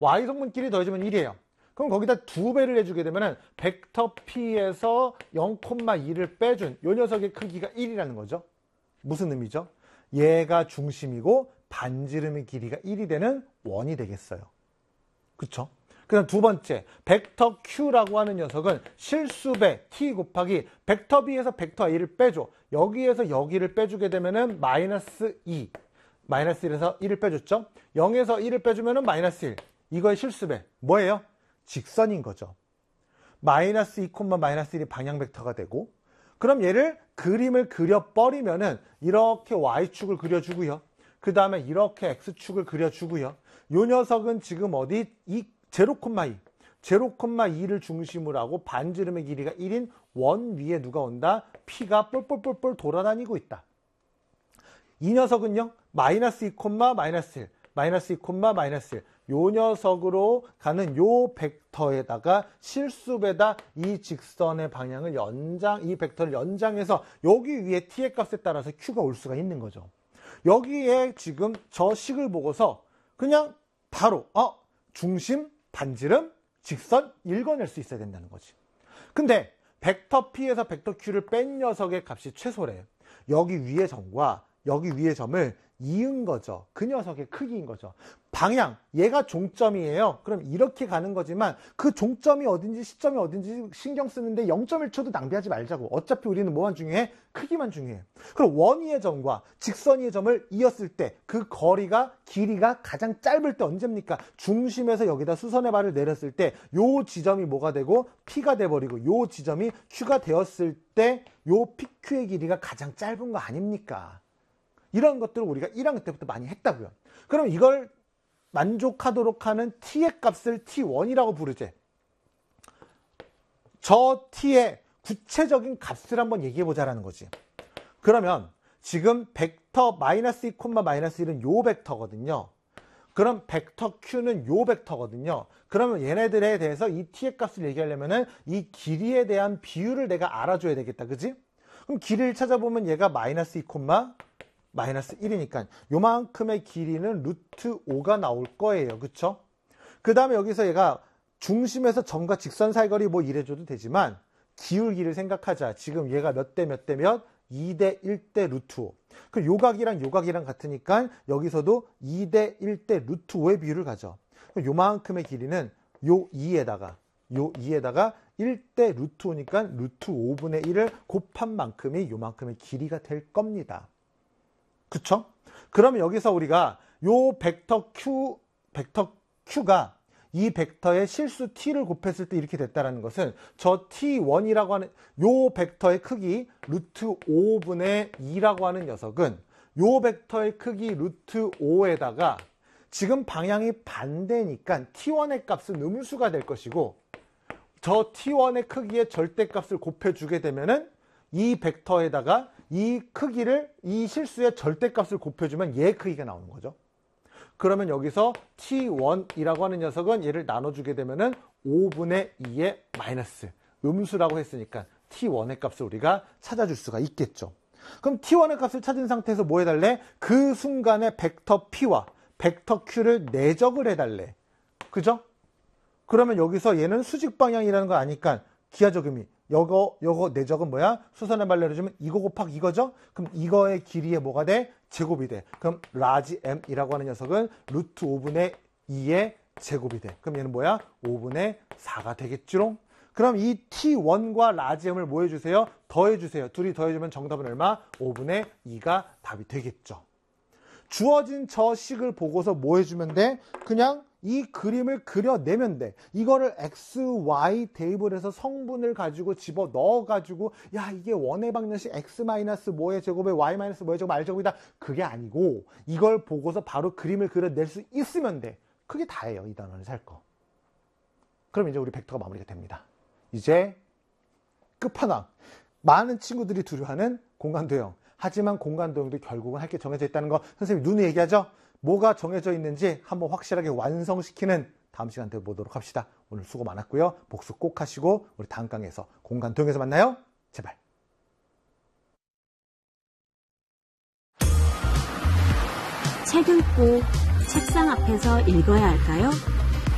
y 성분끼리 더해주면 1이에요. 그럼 거기다 2배를 해주게 되면 벡터 P에서 0,2를 빼준 이 녀석의 크기가 1이라는 거죠. 무슨 의미죠? 얘가 중심이고 반지름의 길이가 1이 되는 원이 되겠어요. 그쵸? 그 다음 두 번째, 벡터 Q라고 하는 녀석은 실수배 T 곱하기 벡터 B에서 벡터 A를 빼줘. 여기에서 여기를 빼주게 되면은 마이너스 2. 마이너스 1에서 1을 빼줬죠? 0에서 1을 빼주면은 마이너스 1. 이거의 실수배. 뭐예요? 직선인 거죠. 마이너스 2, 마이너스 1이 방향 벡터가 되고, 그럼 얘를 그림을 그려버리면은 이렇게 Y축을 그려주고요. 그 다음에 이렇게 X축을 그려주고요. 요 녀석은 지금 어디? 이 0,2. 0,2를 중심으로 하고 반지름의 길이가 1인 원 위에 누가 온다? P가 뿔뿔뿔뿔 돌아다니고 있다. 이 녀석은요, 마이너스 2, 마이너스 1, 마이너스 2, 마이너스 1. 요 녀석으로 가는 요 벡터에다가 실수배다 이 직선의 방향을 이 벡터를 연장해서 여기 위에 t의 값에 따라서 q가 올 수가 있는 거죠. 여기에 지금 저 식을 보고서 그냥 바로 중심, 반지름, 직선 읽어낼 수 있어야 된다는 거지. 근데 벡터 P에서 벡터 Q를 뺀 녀석의 값이 최소래. 여기 위의 점과 여기 위의 점을 이은 거죠. 그 녀석의 크기인 거죠. 방향, 얘가 종점이에요. 그럼 이렇게 가는 거지만 그 종점이 어딘지 시점이 어딘지 신경 쓰는데 0.1초도 낭비하지 말자고. 어차피 우리는 뭐만 중요해? 크기만 중요해. 그럼 원위의 점과 직선위의 점을 이었을 때 그 거리가, 길이가 가장 짧을 때 언제입니까? 중심에서 여기다 수선의 발을 내렸을 때 요 지점이 뭐가 되고 P가 돼버리고 요 지점이 Q가 되었을 때 요 PQ의 길이가 가장 짧은 거 아닙니까? 이런 것들을 우리가 1학년 때부터 많이 했다고요. 그럼 이걸 만족하도록 하는 t의 값을 t1이라고 부르지. 저 t의 구체적인 값을 한번 얘기해보자라는 거지. 그러면 지금 벡터 마이너스 2, 마이너스 1은 요 벡터거든요. 그럼 벡터 q는 요 벡터거든요. 그러면 얘네들에 대해서 이 t의 값을 얘기하려면은 이 길이에 대한 비율을 내가 알아줘야 되겠다. 그지? 그럼 길이를 찾아보면 얘가 마이너스 2, 마이너스 1이니까 요만큼의 길이는 루트 5가 나올 거예요. 그쵸? 그 다음에 여기서 얘가 중심에서 점과 직선 사이거리 뭐 이래줘도 되지만 기울기를 생각하자. 지금 얘가 몇 대 몇 대 몇? 2대 1대 루트 5. 그럼 요각이랑 요각이랑 같으니까 여기서도 2대 1대 루트 5의 비율을 가져. 그럼 요만큼의 길이는 요 2에다가 1대 루트 5니까 루트 5분의 1을 곱한 만큼이 요만큼의 길이가 될 겁니다. 그쵸? 그러면 여기서 우리가 요 벡터 Q가 이 벡터의 실수 t를 곱했을 때 이렇게 됐다는 것은 저 t1이라고 하는 요 벡터의 크기 루트 5분의 2라고 하는 녀석은 요 벡터의 크기 루트 5에다가 지금 방향이 반대니까 t1의 값은 음수가 될 것이고 저 t1의 크기의 절대값을 곱해주게 되면은 이 벡터에다가 이 크기를 이 실수의 절대값을 곱해주면 얘 크기가 나오는 거죠. 그러면 여기서 t1이라고 하는 녀석은 얘를 나눠주게 되면은 5분의 2의 마이너스 음수라고 했으니까 t1의 값을 우리가 찾아줄 수가 있겠죠. 그럼 t1의 값을 찾은 상태에서 뭐 해달래? 그 순간에 벡터 p와 벡터 q를 내적을 해달래. 그죠? 그러면 여기서 얘는 수직 방향이라는 거 아니까 기하적 의미. 요거 내적은 뭐야? 수선의 발 내려주면 이거 곱하기 이거죠? 그럼 이거의 길이에 뭐가 돼? 제곱이 돼. 그럼 라지 m이라고 하는 녀석은 루트 5분의 2의 제곱이 돼. 그럼 얘는 뭐야? 5분의 4가 되겠지롱? 그럼 이 t1과 라지 m을 뭐 해주세요? 더해주세요. 둘이 더해주면 정답은 얼마? 5분의 2가 답이 되겠죠. 주어진 저 식을 보고서 뭐 해주면 돼? 그냥 이 그림을 그려내면 돼. 이거를 x, y 테이블에서 성분을 가지고 집어 넣어가지고 야 이게 원의 방정식 x 마이너스 뭐의 제곱에 y 마이너스 뭐의 제곱 r 제곱이다. 그게 아니고 이걸 보고서 바로 그림을 그려낼 수 있으면 돼. 그게 다예요. 이 단원을 살 거. 그럼 이제 우리 벡터가 마무리가 됩니다. 이제 끝판왕. 많은 친구들이 두려워하는 공간도형. 하지만 공간도형도 결국은 할 게 정해져 있다는 거 선생님이 누누이 얘기하죠. 뭐가 정해져 있는지 한번 확실하게 완성시키는 다음 시간 때 보도록 합시다. 오늘 수고 많았고요. 복습 꼭 하시고 우리 다음 강의에서 공간도형에서 만나요. 제발. 책 읽고 책상 앞에서 읽어야 할까요?